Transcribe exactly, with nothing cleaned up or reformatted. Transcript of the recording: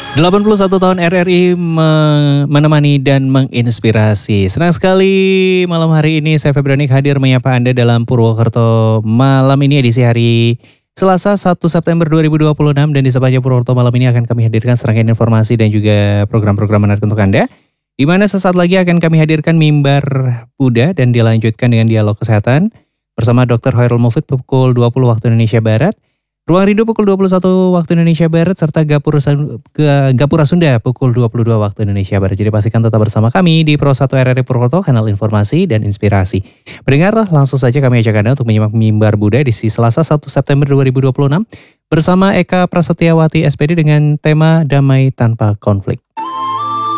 delapan puluh satu tahun R R I me- menemani dan menginspirasi. Senang sekali malam hari ini saya Febrianik hadir menyapa Anda dalam Purwokerto malam ini edisi hari Selasa satu September dua ribu dua puluh enam dan di Sepanjang Purwokerto malam ini akan kami hadirkan serangkaian informasi dan juga program-program menarik untuk Anda. Di mana sesaat lagi akan kami hadirkan mimbar Buddha dan dilanjutkan dengan dialog kesehatan bersama dokter Hoirul Mufid pukul dua puluh waktu Indonesia Barat. Ruang Rindu pukul dua puluh satu waktu Indonesia Barat serta Gapura, Gapura Sunda pukul dua puluh dua waktu Indonesia Barat. Jadi pastikan tetap bersama kami di Pro satu R R I Purwokerto, kanal informasi dan inspirasi. Pendengar, langsung saja kami ajak Anda untuk menyimak mimbar Buddha di Selasa satu September dua ribu dua puluh enam bersama Eka Prasetyawati S P D dengan tema Damai Tanpa Konflik.